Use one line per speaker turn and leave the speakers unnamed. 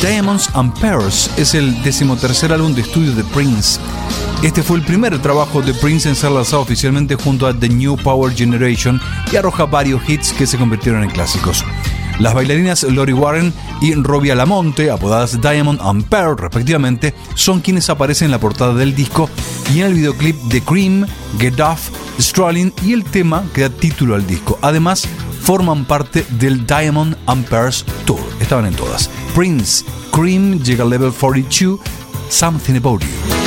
Diamonds and Pearls es el 13º álbum de estudio de Prince. Este fue el primer trabajo de Prince en ser lanzado oficialmente junto a The New Power Generation y arroja varios hits que se convirtieron en clásicos. Las bailarinas Lori Warren y Robbie Alamonte, apodadas Diamond and Pearl respectivamente, son quienes aparecen en la portada del disco y en el videoclip de Cream, Get Off, Strolling y el tema que da título al disco. Además, forman parte del Diamond and Pearls Tour. Estaban en todas. Prince, Cream llega al level 42, Something About You.